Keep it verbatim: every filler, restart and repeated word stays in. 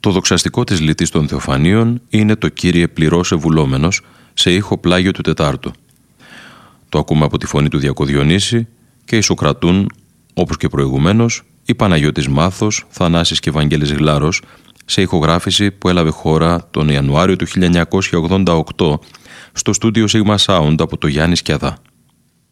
Το δοξαστικό της Λυτής των Θεοφανίων είναι το «Κύριε πληρώς ευουλόμενος» σε ήχο πλάγιο του Τετάρτου. Το ακούμε από τη φωνή του Διακοδιονύση και ισοκρατούν, όπως και προηγουμένως, η Παναγιώτης Μάθος, Θανάσης και Βαγγέλης Γλάρος σε ηχογράφηση που έλαβε χώρα τον Ιανουάριο του χίλια εννιακόσια ογδόντα οκτώ στο στούντιο Sigma Sound από το Γιάννη Σκιαδά.